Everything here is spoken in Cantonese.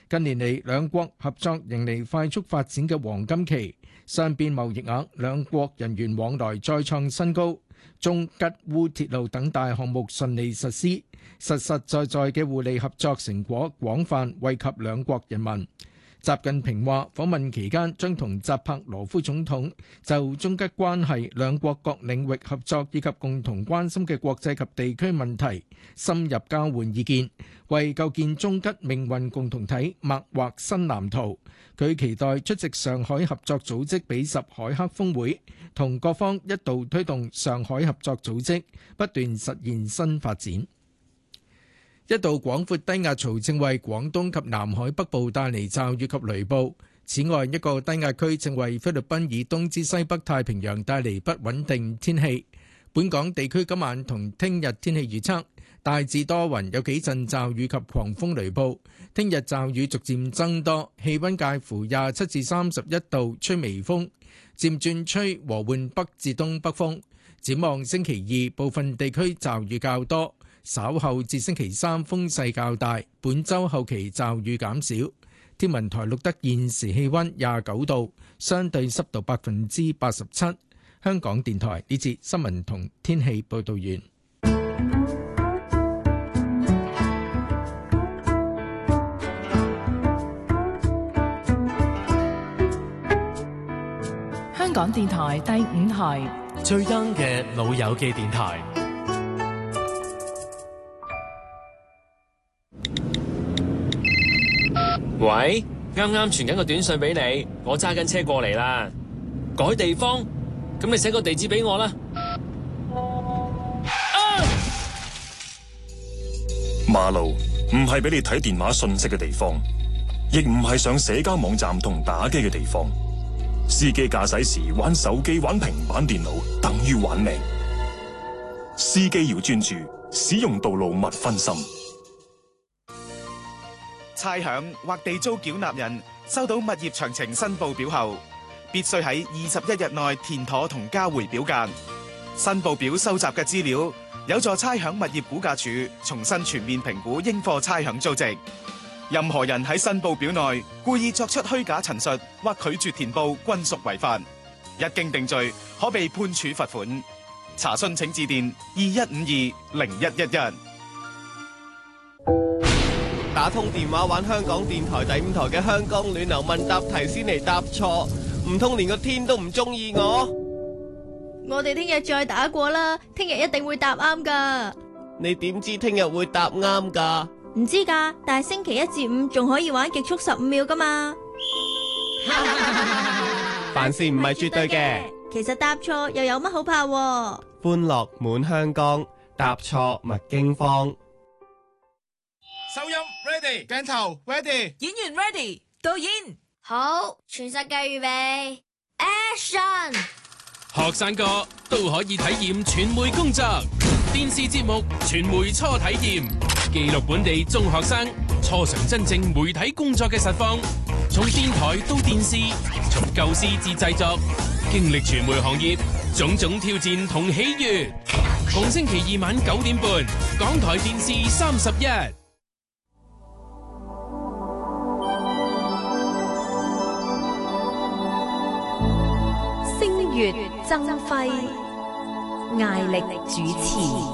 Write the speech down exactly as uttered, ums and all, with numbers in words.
近年嚟，兩國合作迎嚟快速發展嘅黃金期，雙邊貿易額、兩國人員往來再創新高，中吉烏鐵路等大項目順利實施，實實在在嘅互利合作成果廣泛惠及兩國人民。習近平話：訪問期間將同扎帕羅夫總統就中吉關係、兩國各領域合作以及共同關心嘅國際及地區問題深入交換意見，為構建中吉命運共同體擘劃新藍圖。佢期待出席上海合作組織比什凱克峰會，同各方一道推動上海合作組織不斷實現新發展。一道廣闊低壓槽正為廣東及南海北部帶嚟驟雨及雷暴。此外，一個低壓區正為菲律賓以東至西北太平洋帶嚟不穩定天氣。本港地區今晚同聽日天氣預測大致多雲，有幾陣驟雨及狂風雷暴。聽日驟雨逐漸增多，氣溫介乎廿七至三十一度，吹微風，漸轉吹和緩北至東北風。展望星期二，部分地區驟雨較多。稍後至星期三風勢較大，本週後期驟雨減少。天文台錄得現時氣溫廿九度，相對濕度百分之八十七。香港電台呢節新聞同天氣報道完。 香港電台第五台最 young 嘅老友記電台。 喂，啱啱傳緊個短信俾你，我揸緊車過嚟啦。改地方，咁你寫個地址俾我啦。啊！ 馬路唔係俾你睇電話信息嘅地方，亦唔係上社交網站同打機嘅地方。司機駕駛時玩手機、玩平板電腦，等於玩命。司機要專注，使用道路勿分心。 差餉或地租繳納人收到物業詳情申報表後，必須喺二十一日內填妥同交回表格。申報表收集嘅資料有助差餉物業估價署重新全面評估應課差餉租值。任何人喺申報表內故意作出虛假陳述或拒絕填報，均屬違法。一經定罪，可被判處罰款。查詢請致電二一五二零一一一。 打通電話玩香港電台第五台嘅香港暖流問答題先嚟答錯，唔通連個天都唔中意我？ 我哋聽日再打過啦，聽日一定會答啱噶。 你點知聽日會答啱噶？ 唔知噶，但係星期一至五仲可以玩極速十五秒噶嘛。 凡事唔係絕對嘅， 其實答錯又有乜好怕？ 歡樂滿香江，答錯勿驚慌。 收音 ready， 鏡頭 ready， 演員 ready， 導演好，全世界預備 action。 學生哥都可以體驗傳媒工作，電視節目傳媒初體驗，記錄本地中學生初嘗真正媒體工作嘅實況，從電台到電視，從構思至製作，經歷傳媒行業種種挑戰同喜悅。逢星期二晚九點半，港台電視三十一。 星月增輝，艾力主持。